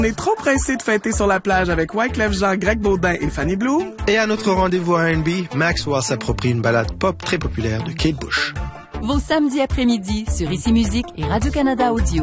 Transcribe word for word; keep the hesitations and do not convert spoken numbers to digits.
On est trop pressé de fêter sur la plage avec Wyclef Jean, Greg Baudin et Fanny Bloom. Et à notre rendez-vous R and B, Maxwell s'approprie une ballade pop très populaire de Kate Bush. Vos samedis après-midi sur Ici Musique et Radio-Canada Audio.